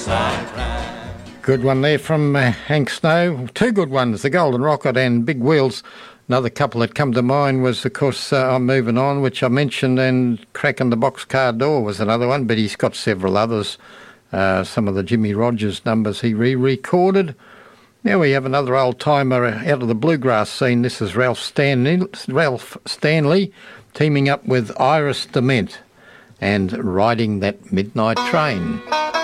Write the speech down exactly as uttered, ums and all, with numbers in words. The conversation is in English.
Good one there from uh, Hank Snow. Two good ones, The Golden Rocket and Big Wheels. Another couple that come to mind was, of course, uh, I'm Moving On, which I mentioned, and Cracking the Boxcar Door was another one, but he's got several others. Uh, some of the Jimmy Rogers numbers he re-recorded. Now we have another old-timer out of the bluegrass scene. This is Ralph Stanley, Ralph Stanley teaming up with Iris DeMent and Riding That Midnight Train.